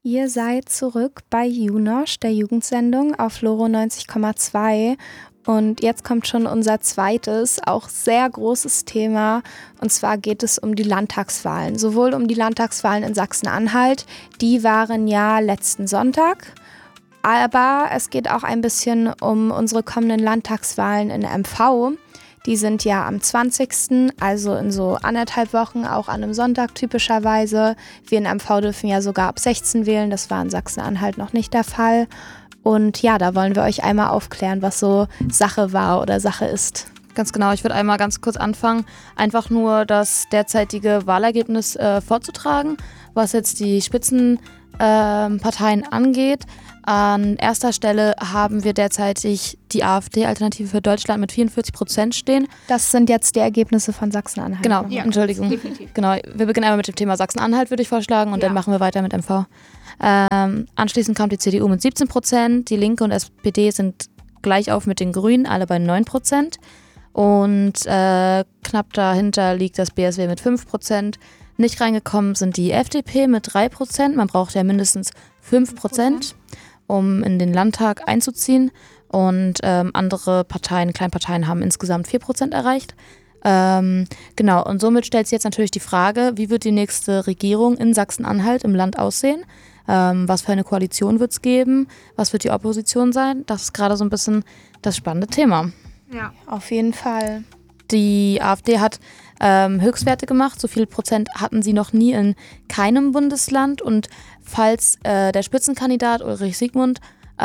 Ihr seid zurück bei Junosch, der Jugendsendung auf Loro 90,2. Und jetzt kommt schon unser zweites, auch sehr großes Thema. Und zwar geht es um die Landtagswahlen. Sowohl um die Landtagswahlen in Sachsen-Anhalt, die waren ja letzten Sonntag. Aber es geht auch ein bisschen um unsere kommenden Landtagswahlen in MV. Die sind ja am 20., also in so 1,5 Wochen, auch an einem Sonntag typischerweise. Wir in MV dürfen ja sogar ab 16 wählen, das war in Sachsen-Anhalt noch nicht der Fall. Und ja, da wollen wir euch einmal aufklären, was so Sache war oder Sache ist. Ganz genau, ich würde einmal ganz kurz anfangen, einfach nur das derzeitige Wahlergebnis vorzutragen, was jetzt die Spitzenparteien angeht. An erster Stelle haben wir derzeitig die AfD, Alternative für Deutschland, mit 44% stehen. Das sind jetzt die Ergebnisse von Sachsen-Anhalt. Genau, ja, Entschuldigung. Definitiv. Genau, wir beginnen einmal mit dem Thema Sachsen-Anhalt, würde ich vorschlagen, und dann machen wir weiter mit MV. Anschließend kam die CDU mit 17%, die Linke und SPD sind gleich auf mit den Grünen, alle bei 9%. Und knapp dahinter liegt das BSW mit 5%. Nicht reingekommen sind die FDP mit 3%. Man braucht ja mindestens 5%, um in den Landtag einzuziehen. Und andere Parteien, Kleinparteien, haben insgesamt 4% erreicht. Genau, und somit stellt sich jetzt natürlich die Frage, wie wird die nächste Regierung in Sachsen-Anhalt im Land aussehen? Was für eine Koalition wird es geben? Was wird die Opposition sein? Das ist gerade so ein bisschen das spannende Thema. Ja, auf jeden Fall. Die AfD hat Höchstwerte gemacht. So viel Prozent hatten sie noch nie in keinem Bundesland. Und falls der Spitzenkandidat Ulrich Siegmund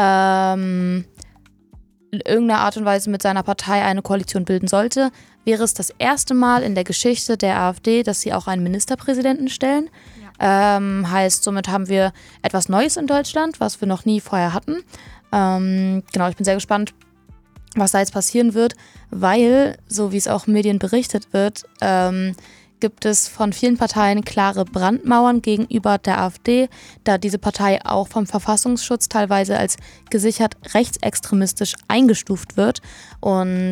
in irgendeiner Art und Weise mit seiner Partei eine Koalition bilden sollte, wäre es das erste Mal in der Geschichte der AfD, dass sie auch einen Ministerpräsidenten stellen. Ja. Heißt, somit haben wir etwas Neues in Deutschland, was wir noch nie vorher hatten. Genau, ich bin sehr gespannt, was da jetzt passieren wird, weil, so wie es auch in Medien berichtet wird, gibt es von vielen Parteien klare Brandmauern gegenüber der AfD, da diese Partei auch vom Verfassungsschutz teilweise als gesichert rechtsextremistisch eingestuft wird und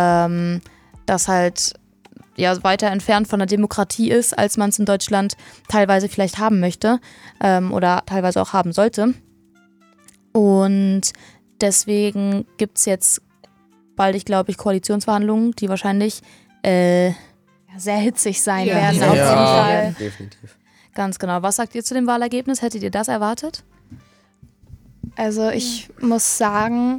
das halt ja weiter entfernt von der Demokratie ist, als man es in Deutschland teilweise vielleicht haben möchte oder teilweise auch haben sollte. Und deswegen gibt es jetzt bald, glaube ich, Koalitionsverhandlungen, die wahrscheinlich sehr hitzig sein Ja. werden, Ja, auf jeden Fall. Definitiv. Ganz genau. Was sagt ihr zu dem Wahlergebnis? Hättet ihr das erwartet? Also ich muss sagen,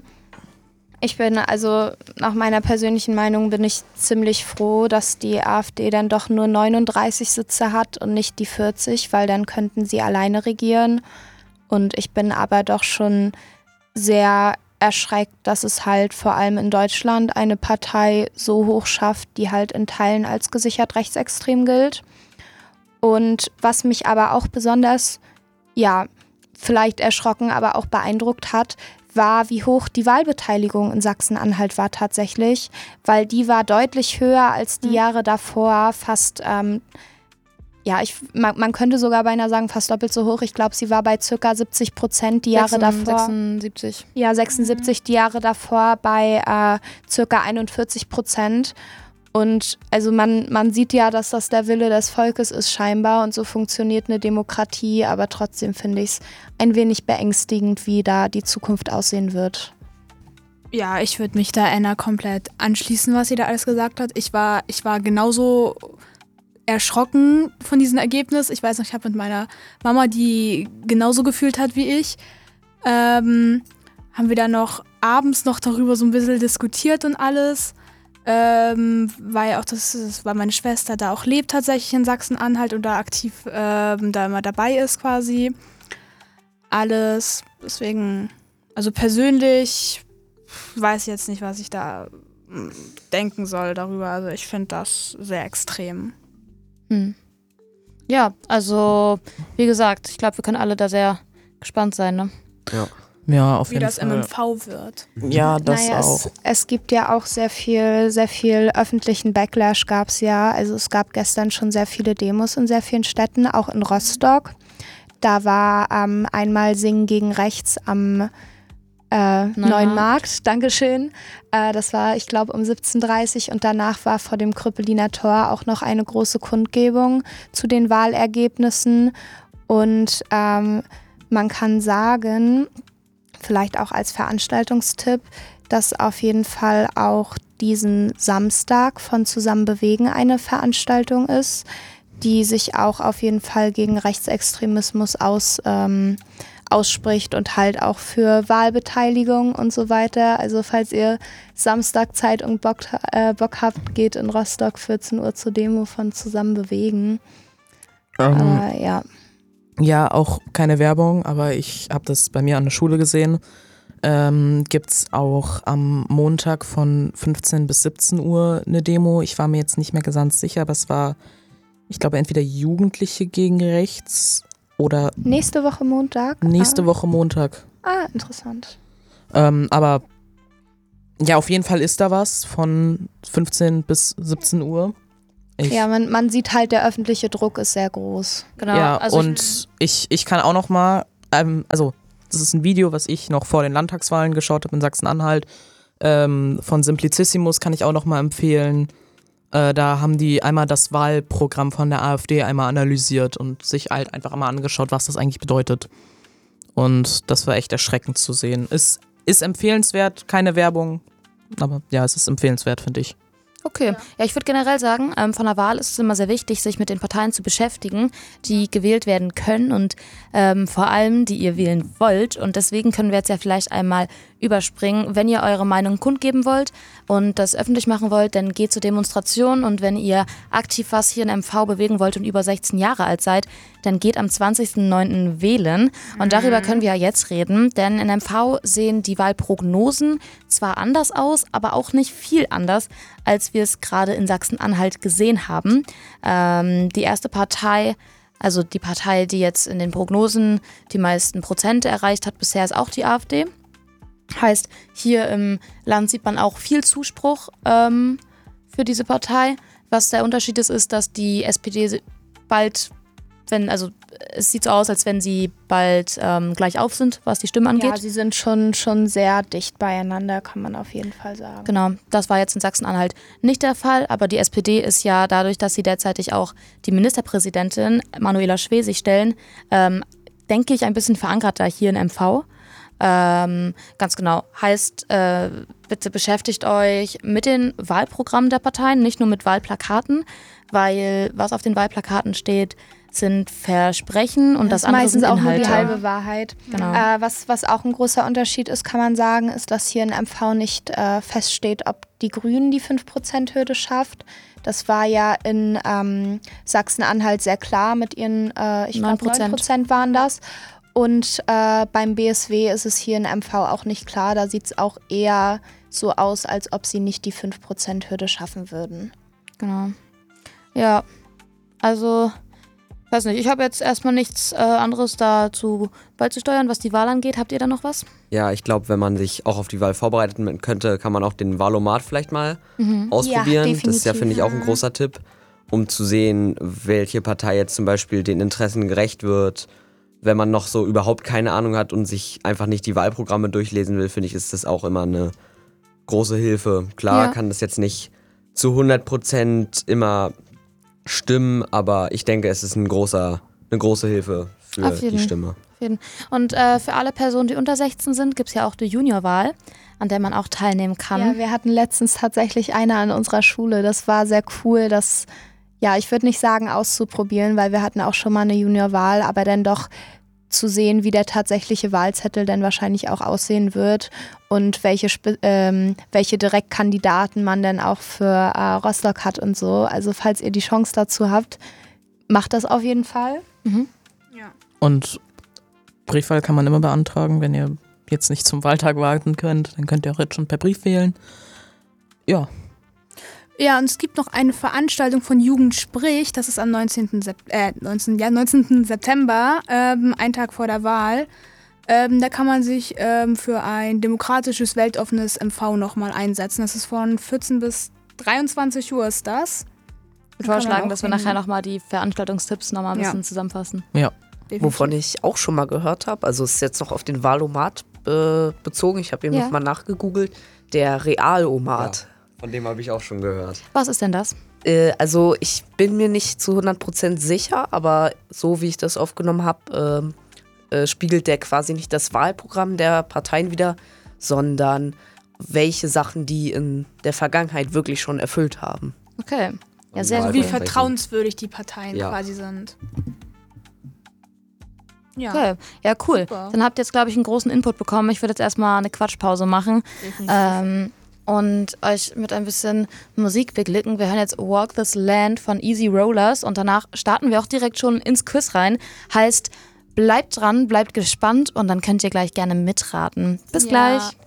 nach meiner persönlichen Meinung bin ich ziemlich froh, dass die AfD dann doch nur 39 Sitze hat und nicht die 40, weil dann könnten sie alleine regieren. Und ich bin aber doch schon sehr erschreckt, dass es halt vor allem in Deutschland eine Partei so hoch schafft, die halt in Teilen als gesichert rechtsextrem gilt. Und was mich aber auch besonders, ja, vielleicht erschrocken, aber auch beeindruckt hat, war, wie hoch die Wahlbeteiligung in Sachsen-Anhalt war tatsächlich, weil die war deutlich höher als die Jahre davor, fast, man könnte sogar beinahe sagen, fast doppelt so hoch. Ich glaube, sie war bei ca. 70% die Jahre davor. 76. Ja, 76 die Jahre davor bei ca. 41%. Und also man sieht ja, dass das der Wille des Volkes ist scheinbar und so funktioniert eine Demokratie, aber trotzdem finde ich es ein wenig beängstigend, wie da die Zukunft aussehen wird. Ja, ich würde mich da Anna komplett anschließen, was sie da alles gesagt hat. Ich war genauso erschrocken von diesem Ergebnis. Ich weiß noch, ich habe mit meiner Mama, die genauso gefühlt hat wie ich, haben wir dann noch abends noch darüber so ein bisschen diskutiert und alles. Weil auch weil meine Schwester da auch lebt tatsächlich in Sachsen-Anhalt und da aktiv da immer dabei ist quasi. Alles. Deswegen, also persönlich weiß ich jetzt nicht, was ich da denken soll darüber. Also ich finde das sehr extrem. Ja, also wie gesagt, ich glaube, wir können alle da sehr gespannt sein, ne? Ja, auf Wie jeden das Fall. MMV wird. Ja, das auch. Es gibt ja auch sehr viel öffentlichen Backlash gab es ja. Also es gab gestern schon sehr viele Demos in sehr vielen Städten, auch in Rostock. Da war einmal Singen gegen Rechts am Neuen Markt, Dankeschön. Das war, ich glaube, um 17:30 Uhr und danach war vor dem Krüppeliner Tor auch noch eine große Kundgebung zu den Wahlergebnissen. Und man kann sagen, vielleicht auch als Veranstaltungstipp, dass auf jeden Fall auch diesen Samstag von Zusammen bewegen eine Veranstaltung ist, die sich auch auf jeden Fall gegen Rechtsextremismus ausspricht und halt auch für Wahlbeteiligung und so weiter. Also falls ihr Samstag Zeit und Bock habt, geht in Rostock 14 Uhr zur Demo von Zusammen bewegen. Aber ja. Ja, auch keine Werbung, aber ich habe das bei mir an der Schule gesehen. Gibt's auch am Montag von 15 bis 17 Uhr eine Demo. Ich war mir jetzt nicht mehr ganz sicher, aber es war, ich glaube, entweder Jugendliche gegen rechts oder Nächste Woche Montag? nächste Woche Montag. Interessant. Aber ja, auf jeden Fall ist da was von 15 bis 17 Uhr. Ja, man sieht halt, der öffentliche Druck ist sehr groß. Genau. Ja, also und ich kann auch noch mal, also das ist ein Video, was ich noch vor den Landtagswahlen geschaut habe in Sachsen-Anhalt, von Simplicissimus kann ich auch noch mal empfehlen. Da haben die einmal das Wahlprogramm von der AfD einmal analysiert und sich halt einfach einmal angeschaut, was das eigentlich bedeutet. Und das war echt erschreckend zu sehen. Ist empfehlenswert, keine Werbung, aber ja, es ist empfehlenswert, finde ich. Okay. Ja, ich würde generell sagen, von der Wahl ist es immer sehr wichtig, sich mit den Parteien zu beschäftigen, die gewählt werden können und vor allem, die ihr wählen wollt. Und deswegen können wir jetzt ja vielleicht einmal überspringen. Wenn ihr eure Meinung kundgeben wollt und das öffentlich machen wollt, dann geht zur Demonstration. Und wenn ihr aktiv was hier in MV bewegen wollt und über 16 Jahre alt seid, dann geht am 20.09. wählen. Und darüber können wir ja jetzt reden, denn in MV sehen die Wahlprognosen zwar anders aus, aber auch nicht viel anders, als wir es gerade in Sachsen-Anhalt gesehen haben. Die erste Partei, also die Partei, die jetzt in den Prognosen die meisten Prozente erreicht hat, bisher ist auch die AfD. Heißt, hier im Land sieht man auch viel Zuspruch für diese Partei. Was der Unterschied ist, dass die SPD bald, es sieht so aus, als wenn sie bald gleich auf sind, was die Stimme angeht. Ja, sie sind schon sehr dicht beieinander, kann man auf jeden Fall sagen. Genau, das war jetzt in Sachsen-Anhalt nicht der Fall, aber die SPD ist ja dadurch, dass sie derzeitig auch die Ministerpräsidentin Manuela Schwesig stellen, denke ich, ein bisschen verankerter hier in MV. Ganz genau. Heißt, bitte beschäftigt euch mit den Wahlprogrammen der Parteien, nicht nur mit Wahlplakaten, weil was auf den Wahlplakaten steht, sind Versprechen und das andere meistens sind auch nur Inhalte. die halbe Wahrheit. Genau. Was auch ein großer Unterschied ist, kann man sagen, ist, dass hier in MV nicht feststeht, ob die Grünen die 5%-Hürde schafft. Das war ja in Sachsen-Anhalt sehr klar mit ihren, ich glaube 9% waren das. Und beim BSW ist es hier in MV auch nicht klar. Da sieht es auch eher so aus, als ob sie nicht die 5%-Hürde schaffen würden. Genau. Ja, also, weiß nicht, ich habe jetzt erstmal nichts anderes dazu beizusteuern, was die Wahl angeht. Habt ihr da noch was? Ja, ich glaube, wenn man sich auch auf die Wahl vorbereiten könnte, kann man auch den Wahlomat vielleicht mal ausprobieren. Ja, das ist ja, finde ich, auch ein großer Tipp, um zu sehen, welche Partei jetzt zum Beispiel den Interessen gerecht wird. Wenn man noch so überhaupt keine Ahnung hat und sich einfach nicht die Wahlprogramme durchlesen will, finde ich, ist das auch immer eine große Hilfe. Klar kann das jetzt nicht zu 100% immer stimmen, aber ich denke, es ist eine große Hilfe für die Stimme. Auf jeden. Und für alle Personen, die unter 16 sind, gibt es ja auch die Juniorwahl, an der man auch teilnehmen kann. Ja, wir hatten letztens tatsächlich eine an unserer Schule. Das war sehr cool, das, ja, ich würde nicht sagen auszuprobieren, weil wir hatten auch schon mal eine Juniorwahl, aber dann doch zu sehen, wie der tatsächliche Wahlzettel dann wahrscheinlich auch aussehen wird und welche Direktkandidaten man dann auch für Rostock hat und so. Also falls ihr die Chance dazu habt, macht das auf jeden Fall. Ja. Und Briefwahl kann man immer beantragen, wenn ihr jetzt nicht zum Wahltag warten könnt, dann könnt ihr auch jetzt schon per Brief wählen. Ja. Ja, und es gibt noch eine Veranstaltung von Jugend spricht, das ist am 19. September, einen Tag vor der Wahl. Da kann man sich für ein demokratisches, weltoffenes MV nochmal einsetzen. Das ist von 14 bis 23 Uhr ist das. Ich würde vorschlagen, dass wir nachher nochmal die Veranstaltungstipps nochmal ein bisschen zusammenfassen. Ja. Definitiv. Wovon ich auch schon mal gehört habe, also es ist jetzt noch auf den Wahlomat bezogen, ich habe eben noch mal nachgegoogelt, der Realomat. Ja, von dem habe ich auch schon gehört. Was ist denn das? Also ich bin mir nicht zu 100% sicher, aber so wie ich das aufgenommen habe, spiegelt der quasi nicht das Wahlprogramm der Parteien wider, sondern welche Sachen die in der Vergangenheit wirklich schon erfüllt haben. Okay. Ja, sehr Also gut. wie vertrauenswürdig die Parteien quasi sind. Ja. Okay, ja, cool. Super. Dann habt ihr jetzt, glaube ich, einen großen Input bekommen. Ich würde jetzt erstmal eine Quatschpause machen und euch mit ein bisschen Musik beglücken. Wir hören jetzt Walk This Land von Easy Rollers und danach starten wir auch direkt schon ins Quiz rein. Heißt, bleibt dran, bleibt gespannt und dann könnt ihr gleich gerne mitraten. Bis gleich.